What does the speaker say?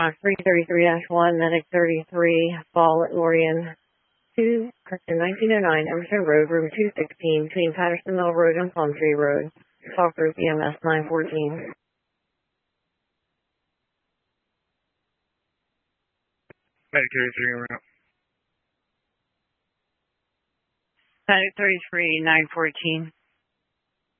333-1, Medic 33, fall at Lorien 2, correction 1909, Emerson Road, room 216, between Patterson Mill Road and Plum Tree Road. Talk group EMS 914. Medic 33 route. Medic 33, 914.